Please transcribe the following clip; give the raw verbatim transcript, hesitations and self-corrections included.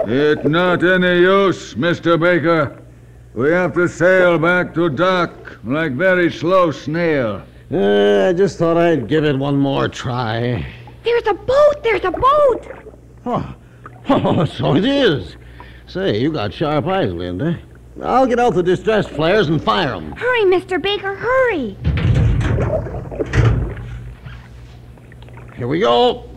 It's not any use, Mister Baker. We have to sail back to dock like very slow snail. Uh, I just thought I'd give it one more try. There's a boat! There's a boat! Oh, oh so it is. Say, you got sharp eyes, Linda. I'll get out the distress flares and fire them. Hurry, Mister Baker, hurry! Here we go.